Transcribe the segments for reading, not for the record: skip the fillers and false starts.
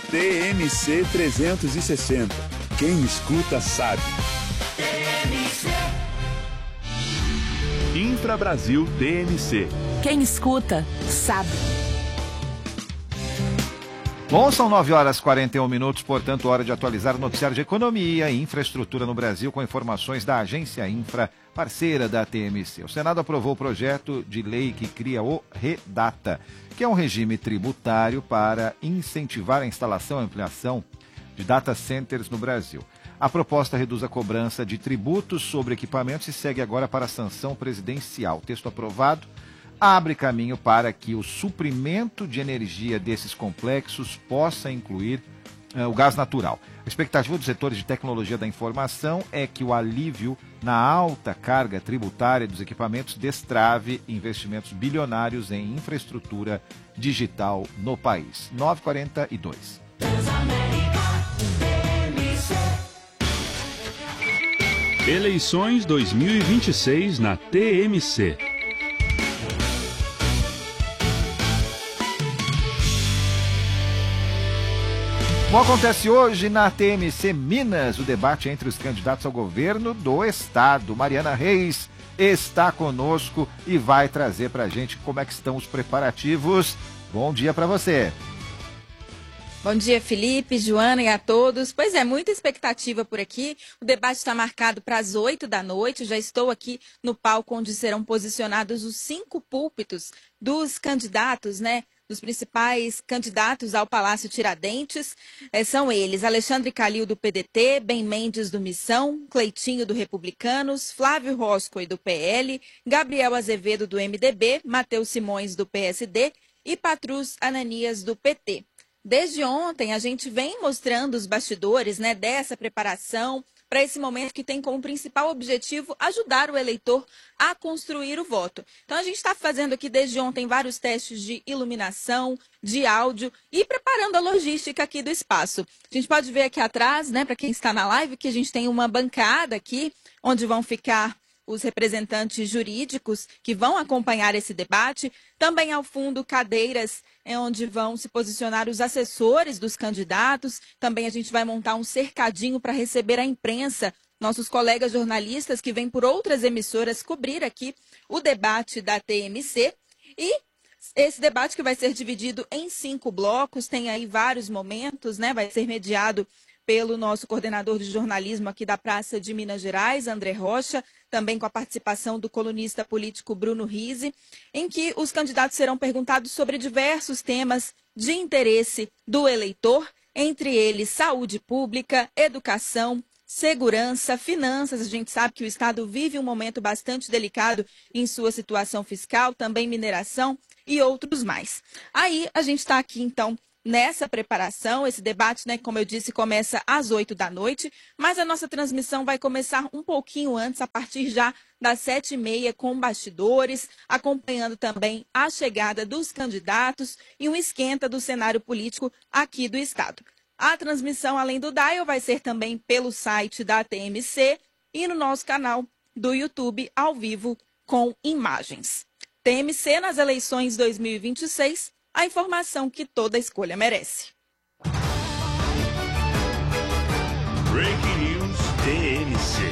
TMC 360. Quem escuta sabe. Infra Brasil TMC. Quem escuta sabe. Bom, são 9h41, portanto, hora de atualizar o noticiário de economia e infraestrutura no Brasil com informações da Agência Infra, parceira da TMC. O Senado aprovou o projeto de lei que cria o REDATA, que é um regime tributário para incentivar a instalação e ampliação de data centers no Brasil. A proposta reduz a cobrança de tributos sobre equipamentos e segue agora para a sanção presidencial. O texto aprovado abre caminho para que o suprimento de energia desses complexos possa incluir o gás natural. A expectativa dos setores de tecnologia da informação é que o alívio na alta carga tributária dos equipamentos destrave investimentos bilionários em infraestrutura digital no país. 9h42. Eleições 2026 na TMC. Como acontece hoje na TMC Minas, o debate entre os candidatos ao governo do estado. Mariana Reis está conosco e vai trazer para a gente como é que estão os preparativos. Bom dia para você. Bom dia, Felipe, Joana e a todos. Pois é, muita expectativa por aqui. O debate está marcado para as 20h. Já estou aqui no palco onde serão posicionados os 5 púlpitos dos candidatos, né? Dos principais candidatos ao Palácio Tiradentes. São eles: Alexandre Calil, do PDT, Ben Mendes, do Missão, Cleitinho, do Republicanos, Flávio Roscoe, do PL, Gabriel Azevedo, do MDB, Matheus Simões, do PSD e Patrus Ananias, do PT. Desde ontem, a gente vem mostrando os bastidores, né, dessa preparação para esse momento que tem como principal objetivo ajudar o eleitor a construir o voto. Então, a gente está fazendo aqui desde ontem vários testes de iluminação, de áudio e preparando a logística aqui do espaço. A gente pode ver aqui atrás, né, para quem está na live, que a gente tem uma bancada aqui onde vão ficar os representantes jurídicos que vão acompanhar esse debate. Também ao fundo, cadeiras onde vão se posicionar os assessores dos candidatos. Também a gente vai montar um cercadinho para receber a imprensa, nossos colegas jornalistas que vêm por outras emissoras cobrir aqui o debate da TMC. E esse debate que vai ser dividido em 5 blocos, tem aí vários momentos, né? Vai ser mediado pelo nosso coordenador de jornalismo aqui da Praça de Minas Gerais, André Rocha, também com a participação do colunista político Bruno Rizzi, em que os candidatos serão perguntados sobre diversos temas de interesse do eleitor, entre eles saúde pública, educação, segurança, finanças. A gente sabe que o Estado vive um momento bastante delicado em sua situação fiscal, também mineração e outros mais. Aí a gente está aqui, então, nessa preparação. Esse debate, né, como eu disse, começa às 20h, mas a nossa transmissão vai começar um pouquinho antes, a partir já das 7h30, com bastidores, acompanhando também a chegada dos candidatos e um esquenta do cenário político aqui do estado. A transmissão, além do dial, vai ser também pelo site da TMC e no nosso canal do YouTube, ao vivo, com imagens. TMC nas eleições 2026, a informação que toda escolha merece. Breaking News TMC.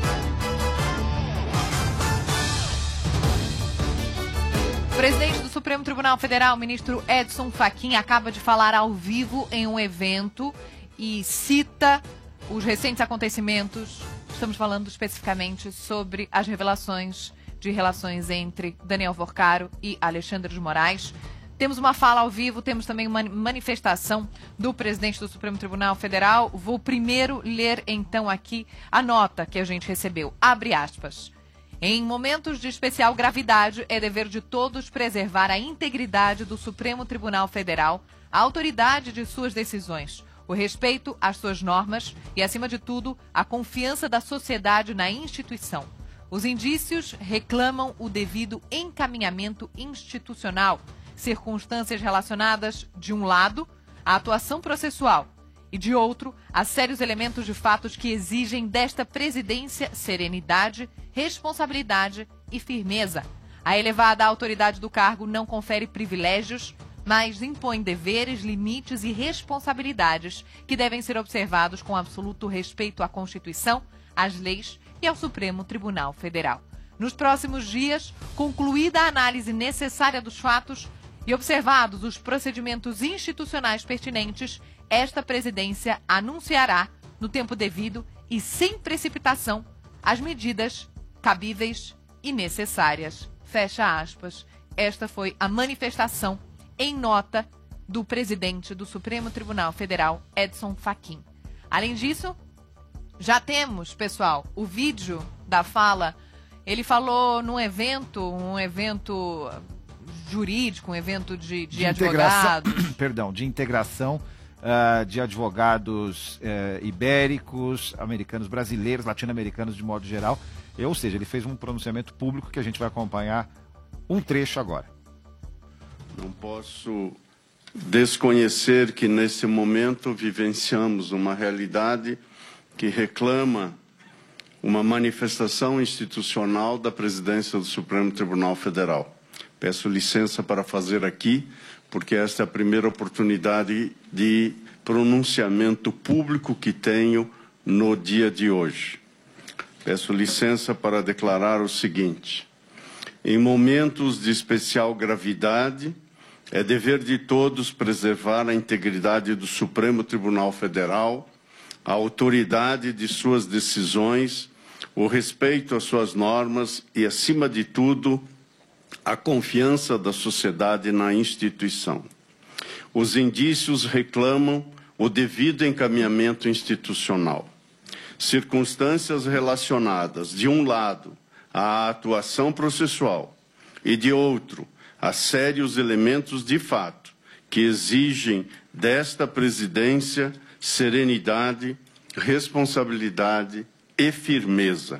O presidente do Supremo Tribunal Federal, ministro Edson Fachin, acaba de falar ao vivo em um evento e cita os recentes acontecimentos. Estamos falando especificamente sobre as revelações de relações entre Daniel Vorcaro e Alexandre de Moraes. Temos uma fala ao vivo, temos também uma manifestação do presidente do Supremo Tribunal Federal. Vou primeiro ler, então, aqui a nota que a gente recebeu. Abre aspas. Em momentos de especial gravidade, é dever de todos preservar a integridade do Supremo Tribunal Federal, a autoridade de suas decisões, o respeito às suas normas e, acima de tudo, a confiança da sociedade na instituição. Os indícios reclamam o devido encaminhamento institucional, circunstâncias relacionadas, de um lado, à atuação processual e, de outro, a sérios elementos de fatos que exigem desta presidência serenidade, responsabilidade e firmeza. A elevada autoridade do cargo não confere privilégios, mas impõe deveres, limites e responsabilidades que devem ser observados com absoluto respeito à Constituição, às leis e ao Supremo Tribunal Federal. Nos próximos dias, concluída a análise necessária dos fatos e observados os procedimentos institucionais pertinentes, esta presidência anunciará, no tempo devido e sem precipitação, as medidas cabíveis e necessárias. Fecha aspas. Esta foi a manifestação em nota do presidente do Supremo Tribunal Federal, Edson Fachin. Além disso, já temos, pessoal, o vídeo da fala. Ele falou num evento, jurídico, um evento de advogados. De integração de advogados ibéricos, americanos, brasileiros, latino-americanos de modo geral. Ou seja, ele fez um pronunciamento público que a gente vai acompanhar um trecho agora. Não posso desconhecer que nesse momento vivenciamos uma realidade que reclama uma manifestação institucional da presidência do Supremo Tribunal Federal. Peço licença para fazer aqui, porque esta é a primeira oportunidade de pronunciamento público que tenho no dia de hoje. Peço licença para declarar o seguinte: em momentos de especial gravidade, é dever de todos preservar a integridade do Supremo Tribunal Federal, a autoridade de suas decisões, o respeito às suas normas e, acima de tudo, a confiança da sociedade na instituição. Os indícios reclamam o devido encaminhamento institucional. Circunstâncias relacionadas, de um lado, à atuação processual e, de outro, a sérios elementos de fato que exigem desta presidência serenidade, responsabilidade e firmeza.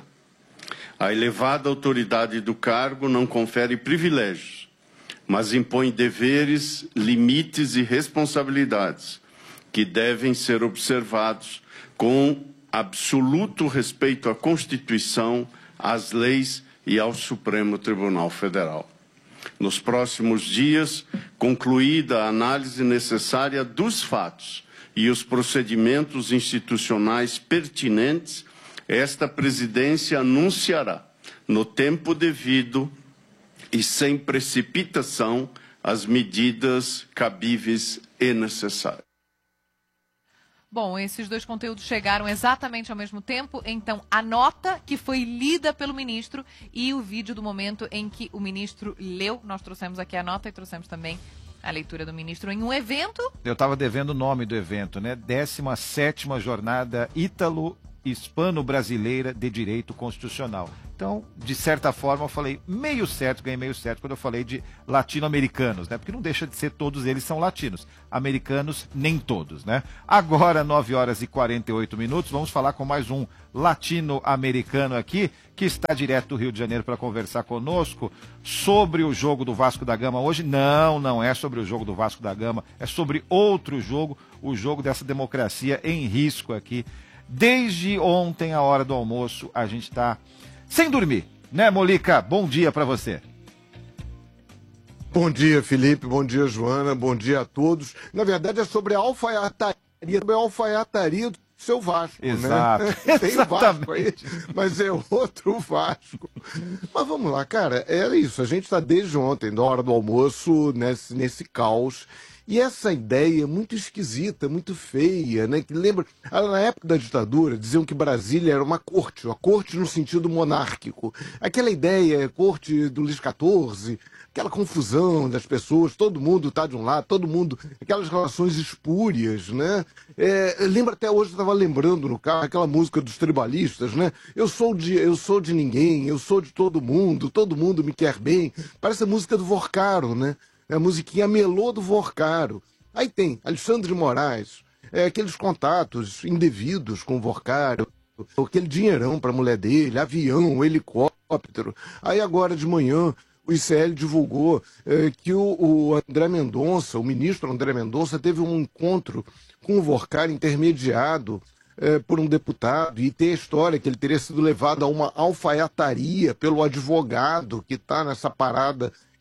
A elevada autoridade do cargo não confere privilégios, mas impõe deveres, limites e responsabilidades que devem ser observados com absoluto respeito à Constituição, às leis e ao Supremo Tribunal Federal. Nos próximos dias, concluída a análise necessária dos fatos e os procedimentos institucionais pertinentes, esta presidência anunciará, no tempo devido e sem precipitação, as medidas cabíveis e necessárias. Bom, esses dois conteúdos chegaram exatamente ao mesmo tempo, então a nota que foi lida pelo ministro e o vídeo do momento em que o ministro leu. Nós trouxemos aqui a nota e trouxemos também a leitura do ministro em um evento. Eu estava devendo o nome do evento, né? 17ª Jornada Ítalo-Hispano-Brasileira de Direito Constitucional. Então, de certa forma, eu falei meio certo, ganhei meio certo quando eu falei de latino-americanos, né? Porque não deixa de ser, todos eles são latinos. Americanos, nem todos, né? Agora, 9h48, vamos falar com mais um latino-americano aqui, que está direto do Rio de Janeiro para conversar conosco sobre o jogo do Vasco da Gama hoje. Não é sobre o jogo do Vasco da Gama, é sobre outro jogo, o jogo dessa democracia em risco aqui. Desde ontem, a hora do almoço, a gente está sem dormir, né, Molica? Bom dia para você. Bom dia, Felipe. Bom dia, Joana. Bom dia a todos. Na verdade, é sobre a alfaiataria do seu Vasco, exato, né? Tem o Vasco aí, mas é outro Vasco. Mas vamos lá, cara, era isso. A gente está desde ontem, na hora do almoço, nesse caos. E essa ideia muito esquisita, muito feia, né? Que lembra, na época da ditadura, diziam que Brasília era uma corte no sentido monárquico. Aquela ideia, corte do Luís XIV, aquela confusão das pessoas, todo mundo tá de um lado, todo mundo, aquelas relações espúrias, né? Lembra até hoje, eu estava lembrando no carro, aquela música dos tribalistas, né? Eu sou de ninguém, eu sou de todo mundo me quer bem. Parece a música do Vorcaro, né? É a musiquinha melô do Vorcaro. Aí tem Alexandre de Moraes, aqueles contatos indevidos com o Vorcaro, aquele dinheirão para a mulher dele, avião, helicóptero. Aí agora de manhã o ICL divulgou que o André Mendonça, o ministro André Mendonça, teve um encontro com o Vorcaro intermediado por um deputado, e tem a história que ele teria sido levado a uma alfaiataria pelo advogado que está nessa parada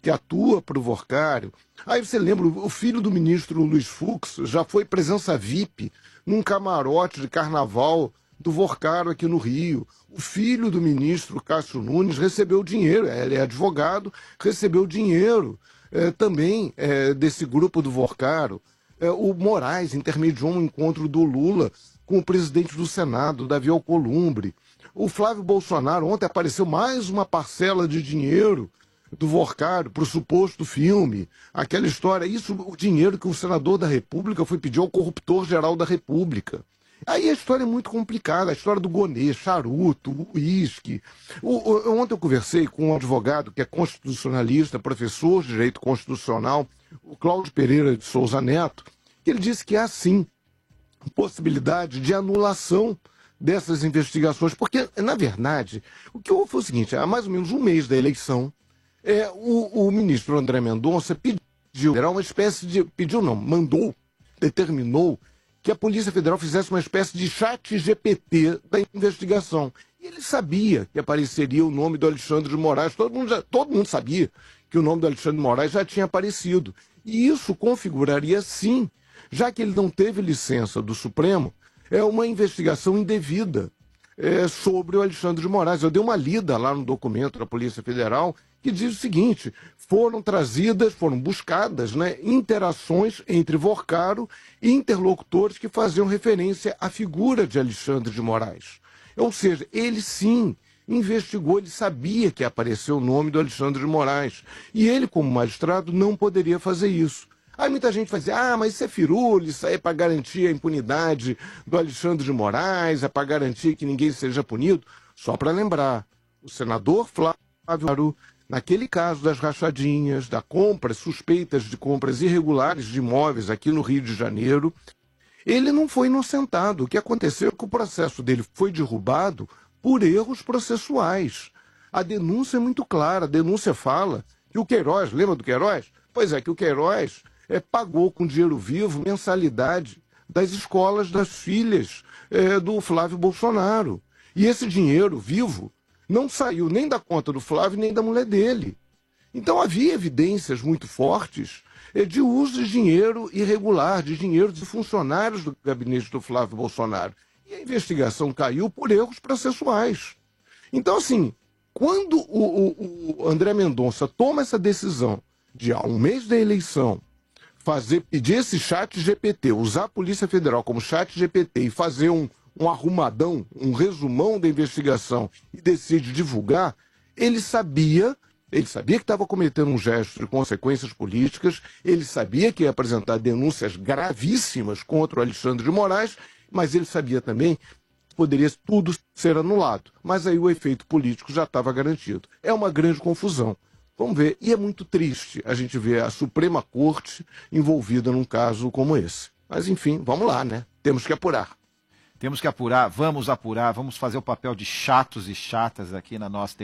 que atua para o Vorcário. Aí você lembra, o filho do ministro Luiz Fux já foi presença VIP num camarote de carnaval do Vorcário aqui no Rio. O filho do ministro Cássio Nunes recebeu dinheiro, ele é advogado, recebeu dinheiro também desse grupo do Vorcário. O Moraes intermediou um encontro do Lula com o presidente do Senado, Davi Alcolumbre. O Flávio Bolsonaro, ontem apareceu mais uma parcela de dinheiro do Vorcário para o suposto filme. Aquela história, o dinheiro que o senador da República foi pedir ao corruptor-geral da República. Aí a história é muito complicada, a história do gonê, charuto, uísque. Ontem eu conversei com um advogado que é constitucionalista, professor de direito constitucional, o Cláudio Pereira de Souza Neto, que ele disse que há sim possibilidade de anulação dessas investigações, porque, na verdade, o que houve foi o seguinte: há mais ou menos um mês da eleição, o ministro André Mendonça determinou que a Polícia Federal fizesse uma espécie de chat GPT da investigação. E ele sabia que apareceria o nome do Alexandre de Moraes, todo mundo sabia que o nome do Alexandre de Moraes já tinha aparecido. E isso configuraria, sim, já que ele não teve licença do Supremo, uma investigação indevida sobre o Alexandre de Moraes. Eu dei uma lida lá no documento da Polícia Federal que diz o seguinte: foram buscadas, né, interações entre Vorcário e interlocutores que faziam referência à figura de Alexandre de Moraes. Ou seja, ele sim investigou, ele sabia que apareceu o nome do Alexandre de Moraes. E ele, como magistrado, não poderia fazer isso. Aí muita gente vai dizer: mas isso é firula, isso aí é para garantir a impunidade do Alexandre de Moraes, é para garantir que ninguém seja punido. Só para lembrar, o senador Flávio, naquele caso das rachadinhas, suspeitas de compras irregulares de imóveis aqui no Rio de Janeiro, ele não foi inocentado. O que aconteceu é que o processo dele foi derrubado por erros processuais. A denúncia é muito clara, a denúncia fala que o Queiroz, lembra do Queiroz? Pois é, que o Queiroz pagou com dinheiro vivo mensalidade das escolas das filhas do Flávio Bolsonaro. E esse dinheiro vivo não saiu nem da conta do Flávio nem da mulher dele. Então havia evidências muito fortes de uso de dinheiro irregular, de dinheiro de funcionários do gabinete do Flávio Bolsonaro. E a investigação caiu por erros processuais. Então, assim, quando o André Mendonça toma essa decisão de, há um mês da eleição, pedir esse chat GPT, usar a Polícia Federal como chat GPT e fazer um arrumadão, um resumão da investigação e decide divulgar, ele sabia que estava cometendo um gesto de consequências políticas, ele sabia que ia apresentar denúncias gravíssimas contra o Alexandre de Moraes, mas ele sabia também que poderia tudo ser anulado. Mas aí o efeito político já estava garantido. É uma grande confusão. Vamos ver, e é muito triste a gente ver a Suprema Corte envolvida num caso como esse. Mas enfim, vamos lá, né? Temos que apurar. Temos que apurar, vamos fazer o papel de chatos e chatas aqui na nossa